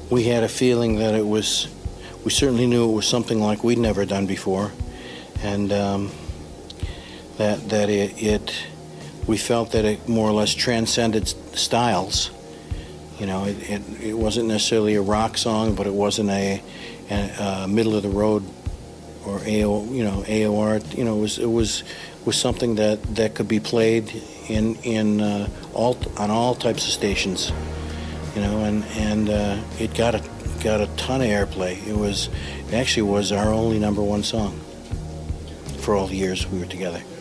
we had a feeling that we certainly knew it was something like we'd never done before, and we felt that it more or less transcended styles. It wasn't necessarily a rock song, but it wasn't a middle of the road or AOR. It was something that could be played on all types of stations. And it got a ton of airplay. It actually was our only #1 song for all the years we were together.